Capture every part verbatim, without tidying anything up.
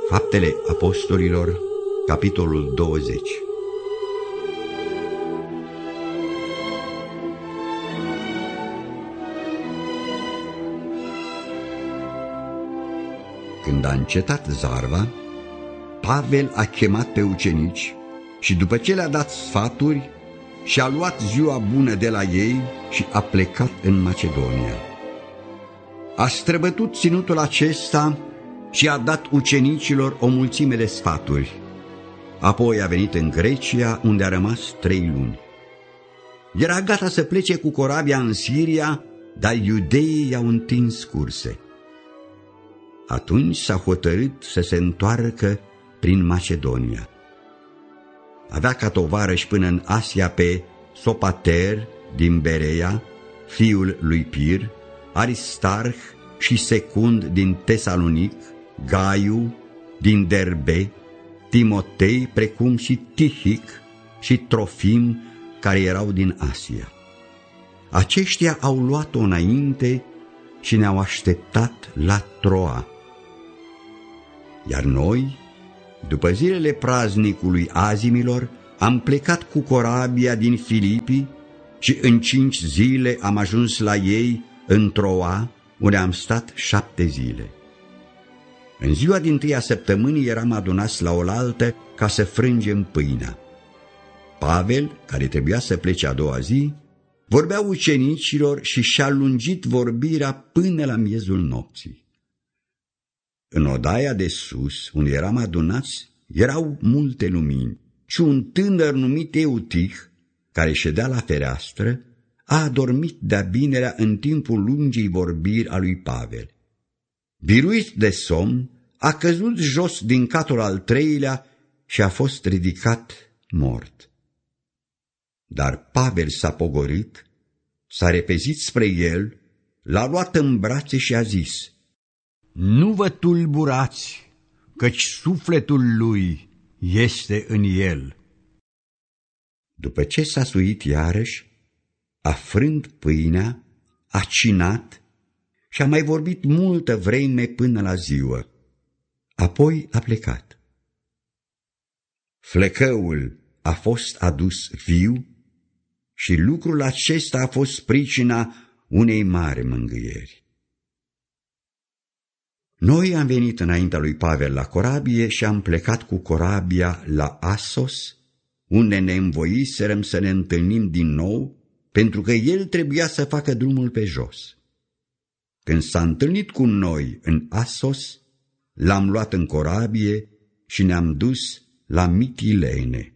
Faptele Apostolilor, capitolul douăzeci. Când a încetat zarva, Pavel a chemat pe ucenici și după ce le-a dat sfaturi, și-a luat ziua bună de la ei și a plecat în Macedonia. A străbătut ținutul acesta și a dat ucenicilor o mulțime de sfaturi. Apoi a venit în Grecia, unde a rămas trei luni. Era gata să plece cu corabia în Siria, dar iudeii i-au întins curse. Atunci s-a hotărât să se întoarcă prin Macedonia. Avea ca tovarăși până în Asia pe Sopater din Berea, fiul lui Pir, Aristarh și Secund din Tesalonic, Gaiu din Derbe, Timotei, precum și Tihic și Trofim, care erau din Asia. Aceștia au luat-o înainte și ne-au așteptat la Troa. Iar noi, după zilele praznicului Azimilor, am plecat cu corabia din Filipii și în cinci zile am ajuns la ei în Troa, unde am stat șapte zile. În ziua dintâia săptămânii eram adunați la oaltă ca să frângem pâinea. Pavel, care trebuia să plece a doua zi, vorbea ucenicilor și și-a lungit vorbirea până la miezul nopții. În odaia de sus, unde eram adunați, erau multe lumini și un tânăr numit Eutih, care ședea la fereastră, a adormit de-a binerea în timpul lungii vorbiri a lui Pavel. Biruit de somn, a căzut jos din catul al treilea și a fost ridicat mort. Dar Pavel s-a pogorât, s-a repezit spre el, l-a luat în brațe și a zis: „Nu vă tulburați, căci sufletul lui este în el.” După ce s-a suit iarăși, a frânt pâinea, a cinat și a mai vorbit multă vreme până la ziua. Apoi a plecat. Flăcăul a fost adus viu și lucrul acesta a fost pricina unei mari mângâieri. Noi am venit înaintea lui Pavel la corabie și am plecat cu corabia la Assos, unde ne învoiserăm să ne întâlnim din nou, pentru că el trebuia să facă drumul pe jos. Când s-a întâlnit cu noi în Assos, l-am luat în corabie și ne-am dus la Mitilene.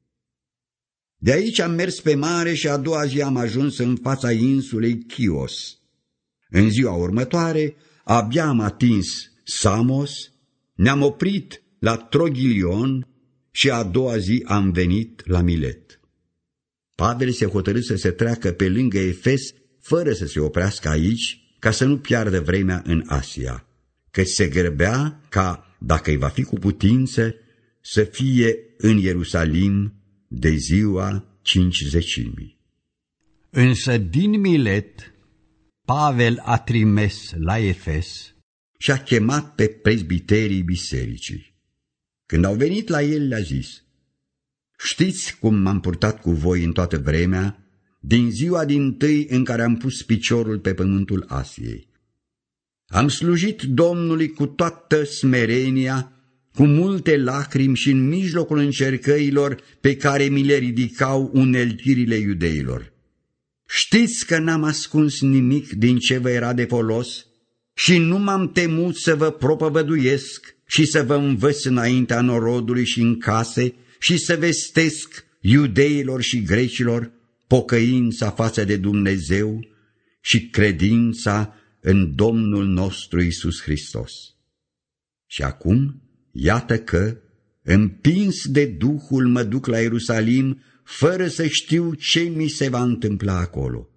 De aici am mers pe mare și a doua zi am ajuns în fața insulei Chios. În ziua următoare abia am atins Samos, ne-am oprit la Troghilion și a doua zi am venit la Milet. Pavel se hotărâ să se treacă pe lângă Efes fără să se oprească aici, ca să nu piardă vremea în Asia, căci se grăbea ca, dacă îi va fi cu putință, să fie în Ierusalim de ziua cincizecimii. Însă din Milet, Pavel a trimis la Efes și a chemat pe prezbiterii bisericii. Când au venit la el, le-a zis: „Știți cum m-am purtat cu voi în toată vremea, din ziua dintâi în care am pus piciorul pe pământul Asiei. Am slujit Domnului cu toată smerenia, cu multe lacrimi și în mijlocul încercărilor pe care mi le ridicau uneltirile iudeilor. Știți că n-am ascuns nimic din ce vă era de folos și nu m-am temut să vă propovăduiesc și să vă învăț înaintea norodului și în case și să vestesc iudeilor și grecilor pocăința față de Dumnezeu și credința în Domnul nostru Iisus Hristos. Și acum, iată că, împins de Duhul, mă duc la Ierusalim, fără să știu ce mi se va întâmpla acolo.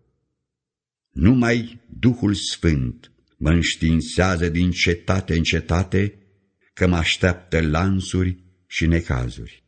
Numai Duhul Sfânt mă înștiințează din cetate în cetate că mă așteaptă lansuri și necazuri.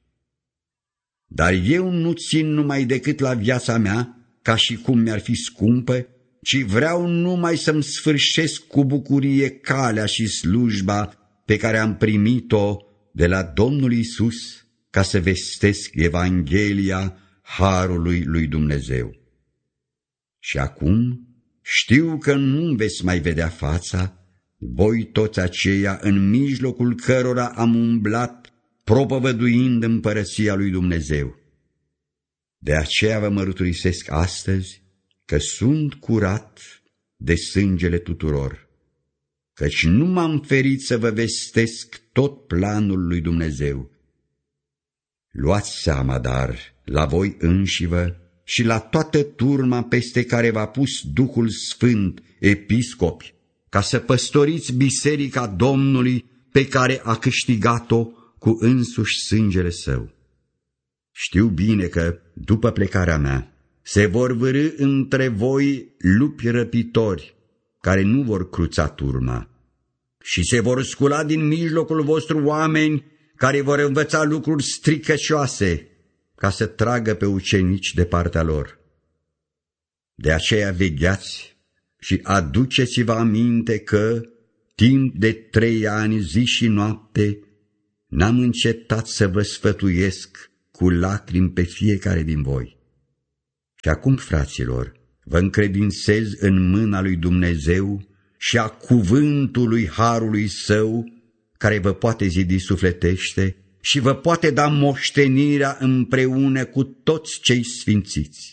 Dar eu nu țin numai decât la viața mea, ca și cum mi-ar fi scumpă, ci vreau numai să-mi sfârșesc cu bucurie calea și slujba pe care am primit-o de la Domnul Iisus ca să vestesc Evanghelia Harului lui Dumnezeu. Și acum știu că nu veți mai vedea fața, voi toți aceia în mijlocul cărora am umblat, propovăduind împărăția lui Dumnezeu. De aceea vă mărturisesc astăzi că sunt curat de sângele tuturor, căci nu m-am ferit să vă vestesc tot planul lui Dumnezeu. Luați seama, dar, la voi înșivă și la toată turma peste care v-a pus Duhul Sfânt, episcopi, ca să păstoriți biserica Domnului pe care a câștigat-o cu însuși sângele său. Știu bine că, după plecarea mea, se vor vârî între voi lupi răpitori, care nu vor cruța turma, și se vor scula din mijlocul vostru oameni care vor învăța lucruri stricăcioase, ca să tragă pe ucenici de partea lor. De aceea vegheați și aduceți-vă aminte că, timp de trei ani, zi și noapte, n-am încetat să vă sfătuiesc cu lacrimi pe fiecare din voi. Și acum, fraților, vă încredințez în mâna lui Dumnezeu și a cuvântului harului său, care vă poate zidi sufletește și vă poate da moștenirea împreună cu toți cei sfințiți.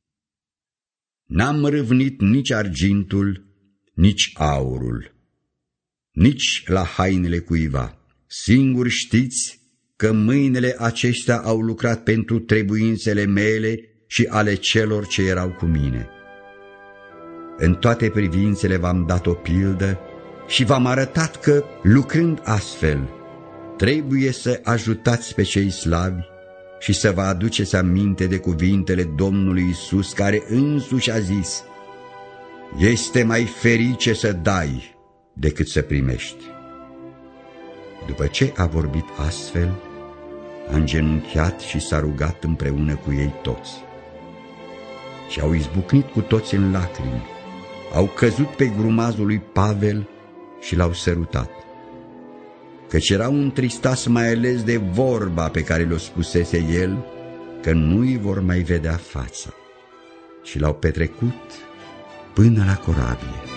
N-am râvnit nici argintul, nici aurul, nici la hainele cuiva. Singur știți că mâinile acestea au lucrat pentru trebuințele mele și ale celor ce erau cu mine. În toate privințele v-am dat o pildă și v-am arătat că, lucrând astfel, trebuie să ajutați pe cei slabi și să vă aduceți aminte de cuvintele Domnului Iisus, care însuși a zis: este mai ferice să dai decât să primești. După ce a vorbit astfel, a îngenunchiat și s-a rugat împreună cu ei toți. Și au izbucnit cu toți în lacrimi, au căzut pe grumazul lui Pavel și l-au sărutat, căci erau întristați mai ales de vorba pe care le-o spusese el, că nu-i vor mai vedea fața, și l-au petrecut până la corabie.